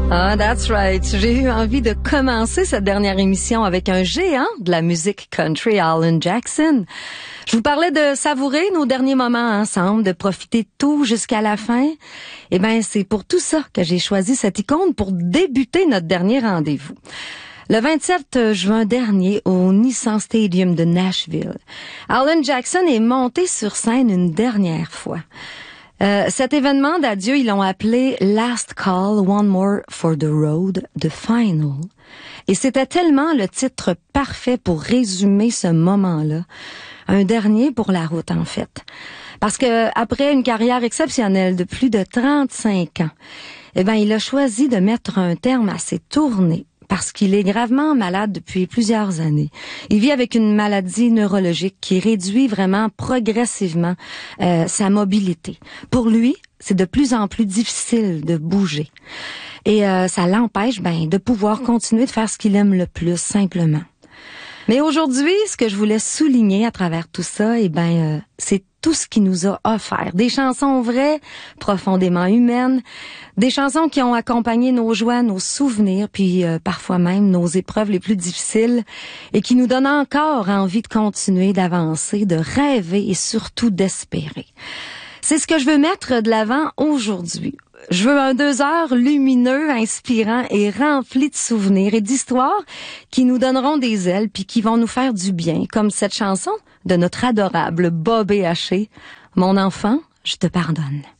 Ah, that's right. J'ai eu envie de commencer cette dernière émission avec un géant de la musique country, Alan Jackson. Je vous parlais de savourer nos derniers moments ensemble, de profiter de tout jusqu'à la fin. Eh ben, c'est pour tout ça que j'ai choisi cette icône pour débuter notre dernier rendez-vous. Le 27 juin dernier, au Nissan Stadium de Nashville, Alan Jackson est monté sur scène une dernière fois. Cet événement d'adieu, ils l'ont appelé Last Call, One More for the Road, The Final. Et c'était tellement le titre parfait pour résumer ce moment-là. Un dernier pour la route, en fait. Parce que après une carrière exceptionnelle de plus de 35 ans, eh ben, il a choisi de mettre un terme à ses tournées. Parce qu'il est gravement malade depuis plusieurs années. Il vit avec une maladie neurologique qui réduit vraiment progressivement sa mobilité. Pour lui, c'est de plus en plus difficile de bouger. Et ça l'empêche de pouvoir continuer de faire ce qu'il aime le plus, simplement. Mais aujourd'hui, ce que je voulais souligner à travers tout ça, c'est tout ce qu'il nous a offert. Des chansons vraies, profondément humaines, des chansons qui ont accompagné nos joies, nos souvenirs, puis parfois même nos épreuves les plus difficiles, et qui nous donnent encore envie de continuer d'avancer, de rêver et surtout d'espérer. C'est ce que je veux mettre de l'avant aujourd'hui. Je veux un 2 heures lumineux, inspirant et rempli de souvenirs et d'histoires qui nous donneront des ailes puis qui vont nous faire du bien, comme cette chanson de notre adorable Bobby Haché. Mon enfant, je te pardonne.